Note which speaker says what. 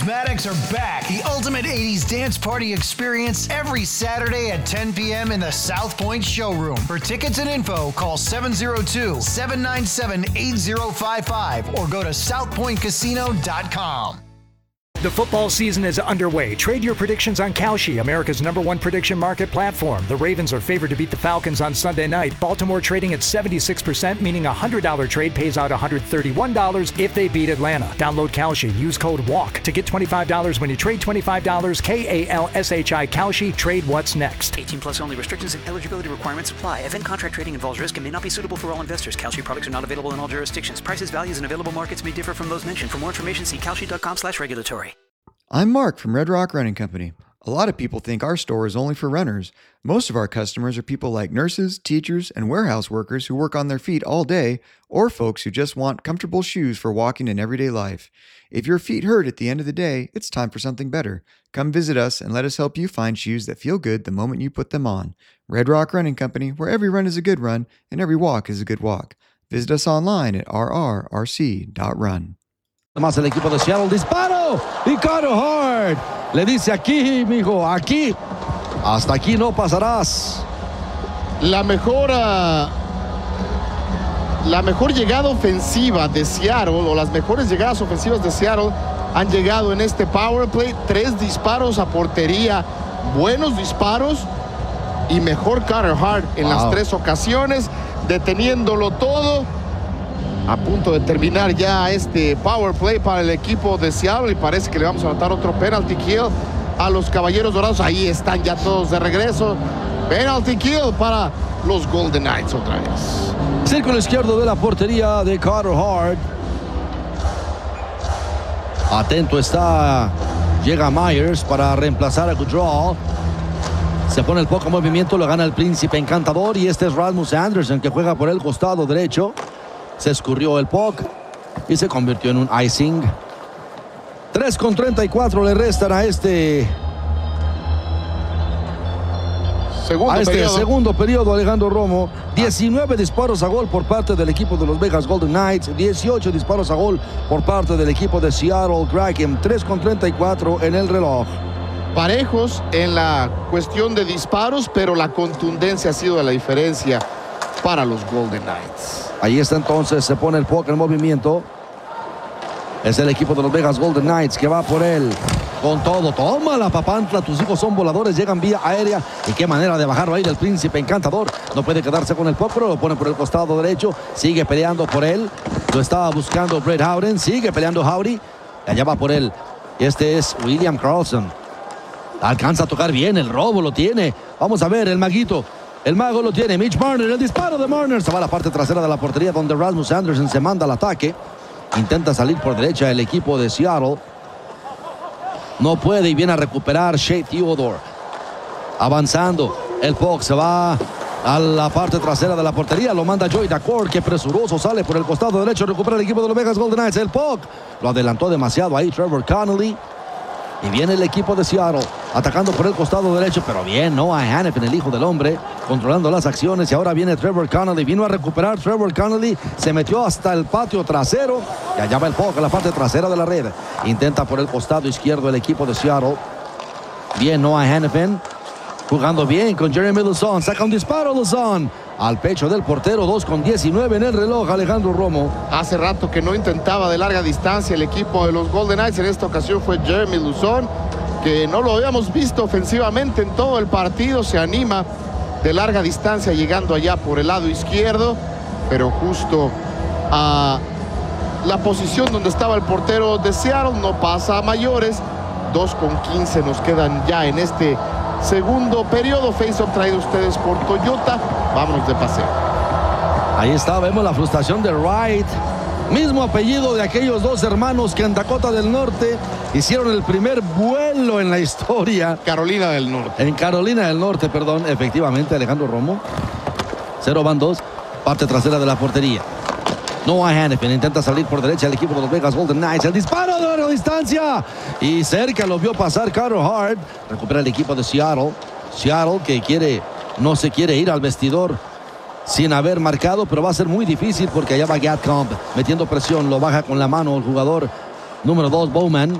Speaker 1: Charismatics are back. The ultimate 80s dance party experience every Saturday at 10 p.m. in the South Point showroom. For tickets and info, call 702-797-8055 or go to southpointcasino.com.
Speaker 2: The football season is underway. Trade your predictions on Kalshi, America's #1 prediction market platform. The Ravens are favored to beat the Falcons on Sunday night. Baltimore trading at 76%, meaning a $100 trade pays out $131 if they beat Atlanta. Download Kalshi. Use code WALK to get $25 when you trade $25. KALSHI Kalshi. Trade what's next.
Speaker 3: 18 plus only. Restrictions and eligibility requirements apply. Event contract trading involves risk and may not be suitable for all investors. Kalshi products are not available in all jurisdictions. Prices, values, and available markets may differ from those mentioned. For more information, see kalshi.com/regulatory.
Speaker 4: I'm Mark from Red Rock Running Company. A lot of people think our store is only for runners. Most of our customers are people like nurses, teachers, and warehouse workers who work on their feet all day, or folks who just want comfortable shoes for walking in everyday life. If your feet hurt at the end of the day, it's time for something better. Come visit us and let us help you find shoes that feel good the moment you put them on. Red Rock Running Company, where every run is a good run and every walk is a good walk. Visit us online at rrrc.run.
Speaker 5: Más el equipo de Seattle, disparo y Carter Hart le dice aquí, mijo, aquí, hasta aquí no pasarás.
Speaker 6: La mejor llegada ofensiva de Seattle, o las mejores llegadas ofensivas de Seattle han llegado en este power play. 3 disparos a portería, buenos disparos, y mejor Carter Hart en las 3 ocasiones, deteniéndolo todo. A punto de terminar ya este power play para el equipo de Seattle y parece que le vamos a anotar otro penalty kill a los Caballeros Dorados. Ahí están ya todos de regreso. Penalty kill para los Golden Knights otra vez.
Speaker 5: Círculo izquierdo de la portería de Carter Hart. Atento está. Llega Myers para reemplazar a Goodrow. Se pone el poco movimiento, lo gana el Príncipe Encantador y este es Rasmus Anderson que juega por el costado derecho. Se escurrió el puck y se convirtió en un icing. 3:34 le restan a este segundo periodo. Alejandro Romo. 19 disparos a gol por parte del equipo de los Vegas Golden Knights. 18 disparos a gol por parte del equipo de Seattle Kraken. 3:34 en el reloj.
Speaker 6: Parejos en la cuestión de disparos, pero la contundencia ha sido la diferencia para los Golden Knights.
Speaker 5: Ahí está entonces, se pone el puck en movimiento. Es el equipo de los Vegas Golden Knights que va por él con todo. Toma la papantla, tus hijos son voladores, llegan vía aérea. Y qué manera de bajarlo ahí del Príncipe Encantador. No puede quedarse con el puck, pero lo pone por el costado derecho. Sigue peleando por él. Lo estaba buscando Brett Howden. Sigue peleando Howdy. Allá va por él. Este es William Karlsson. Alcanza a tocar bien, el robo lo tiene. Vamos a ver, el maguito. El mago lo tiene, Mitch Marner, el disparo de Marner. Se va a la parte trasera de la portería donde Rasmus Anderson se manda al ataque. Intenta salir por derecha el equipo de Seattle. No puede y viene a recuperar Shea Theodore. Avanzando, el puck se va a la parte trasera de la portería. Lo manda Joey Daccord, que presuroso sale por el costado derecho. Recupera el equipo de los Vegas Golden Knights. El puck lo adelantó demasiado ahí Trevor Connolly. Y viene el equipo de Seattle atacando por el costado derecho, pero bien, Noah Hanifin, el hijo del hombre, controlando las acciones. Y ahora viene Trevor Connolly, vino a recuperar Trevor Connolly, se metió hasta el patio trasero y allá va el puck en la parte trasera de la red. Intenta por el costado izquierdo el equipo de Seattle. Bien, Noah Hanifin, jugando bien con Jeremy Lauzon, saca un disparo Lauzon al pecho del portero. 2:19 en el reloj. Alejandro Romo.
Speaker 6: Hace rato que no intentaba de larga distancia el equipo de los Golden Knights. En esta ocasión fue Jeremy Lauzon, que no lo habíamos visto ofensivamente en todo el partido. Se anima de larga distancia llegando allá por el lado izquierdo, pero justo a la posición donde estaba el portero de Seattle. No pasa a mayores. 2:15 nos quedan ya en este segundo periodo. Face-off traído ustedes por Toyota. Vámonos de paseo.
Speaker 5: Ahí está, vemos la frustración de Wright. Mismo apellido de aquellos dos hermanos que en Dakota del Norte hicieron el primer vuelo en la historia.
Speaker 6: Carolina del Norte.
Speaker 5: En Carolina del Norte, perdón. Efectivamente, Alejandro Romo. 0 van 2. Parte trasera de la portería. Noah Hanifin intenta salir por derecha el equipo de los Vegas Golden Knights. El disparo de larga distancia. Y cerca lo vio pasar Carter Hart. Recupera el equipo de Seattle. Seattle que no se quiere ir al vestidor sin haber marcado, pero va a ser muy difícil porque allá va Gatcomb metiendo presión. Lo baja con la mano el jugador número 2, Bowman.